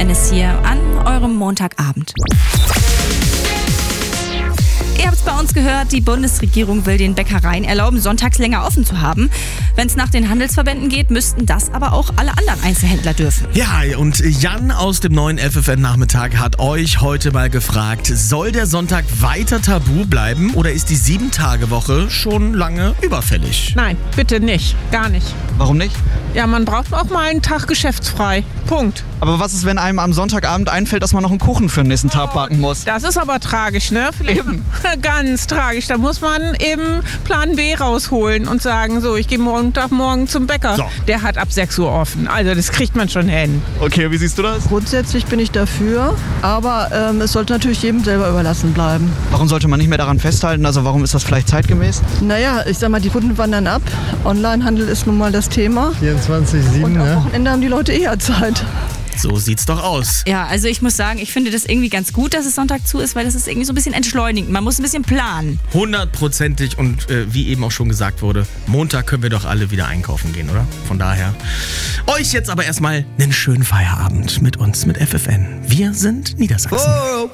FFN ist hier an eurem Montagabend. Ihr habt es bei uns gehört, die Bundesregierung will den Bäckereien erlauben, sonntags länger offen zu haben. Wenn es nach den Handelsverbänden geht, müssten das aber auch alle anderen Einzelhändler dürfen. Ja, und Jan aus dem neuen FFN-Nachmittag hat euch heute mal gefragt, soll der Sonntag weiter tabu bleiben oder ist die 7-Tage-Woche schon lange überfällig? Nein, bitte nicht. Gar nicht. Warum nicht? Ja, man braucht auch mal einen Tag geschäftsfrei. Punkt. Aber was ist, wenn einem am Sonntagabend einfällt, dass man noch einen Kuchen für den nächsten Tag backen muss? Das ist aber tragisch, ne? Eben. Ganz tragisch. Da muss man eben Plan B rausholen und sagen, so, ich gehe Montagmorgen zum Bäcker. So. Der hat ab 6 Uhr offen. Also das kriegt man schon hin. Okay, wie siehst du das? Grundsätzlich bin ich dafür, aber es sollte natürlich jedem selber überlassen bleiben. Warum sollte man nicht mehr daran festhalten? Also warum ist das vielleicht zeitgemäß? Naja, ich sag mal, die Kunden wandern ab. Onlinehandel ist nun mal das Thema. 24/7, Und am ne? Wochenende haben die Leute eher Zeit. So sieht's doch aus. Ja, also ich muss sagen, ich finde das irgendwie ganz gut, dass es Sonntag zu ist, weil das ist irgendwie so ein bisschen entschleunigend. Man muss ein bisschen planen. 100%ig und wie eben auch schon gesagt wurde, Montag können wir doch alle wieder einkaufen gehen, oder? Von daher, euch jetzt aber erstmal einen schönen Feierabend mit uns, mit FFN. Wir sind Niedersachsen.